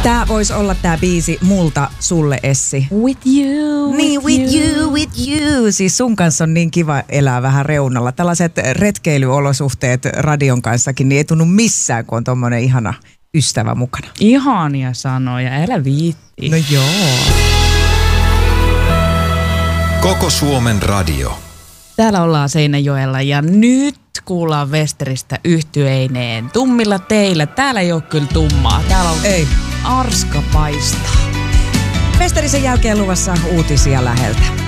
Tää voisi olla tää biisi multa sulle, Essi. With you, Niin, with you. Siis sun kanssa on niin kiva elää vähän reunalla. Tällaiset retkeilyolosuhteet radion kanssakin, niin ei tunnu missään, kun on tommonen ihana ystävä mukana. Ihania sanoja, älä viitti. No joo. Koko Suomen radio. Täällä ollaan Seinäjoella ja nyt kuullaan Westeristä yhtyeineen. Tummilla teillä. Täällä ei ole kyllä tummaa. Täällä on Ei. arska paistaa. Westerisen jälkeen luvassa uutisia läheltä.